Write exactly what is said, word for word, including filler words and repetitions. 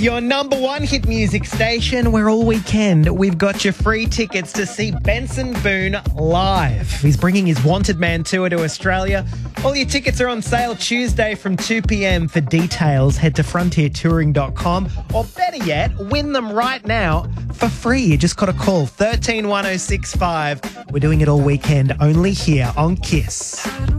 Your number one hit music station, where all weekend we've got your free tickets to see Benson Boone live. He's bringing his Wanted Man tour to Australia. All your tickets are on sale Tuesday from two p.m. For details, head to frontier touring dot com, or better yet, win them right now for free. You just got to call one three one oh six five. We're doing it all weekend only here on Kiss.